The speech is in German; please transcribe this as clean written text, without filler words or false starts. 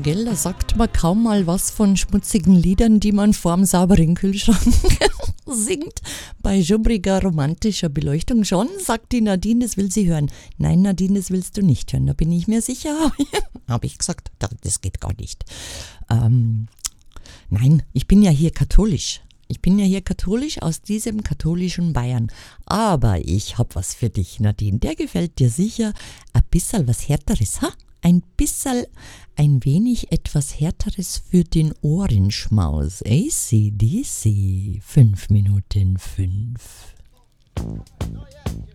Gell, da sagt man kaum mal was von schmutzigen Liedern, die man vorm sauberen Kühlschrank singt. Bei schubbriger, romantischer Beleuchtung schon, sagt die Nadine, das will sie hören. Nein, Nadine, das willst du nicht hören, da bin ich mir sicher. Habe ich gesagt, das geht gar nicht. Nein, ich bin ja hier katholisch. Ich bin ja hier katholisch aus diesem katholischen Bayern. Aber ich hab was für dich, Nadine. Der gefällt dir sicher. Ein bisschen was Härteres, ha? Ein bisschen, ein wenig etwas Härteres für den Ohrenschmaus. AC/DC, 5 Minuten 5.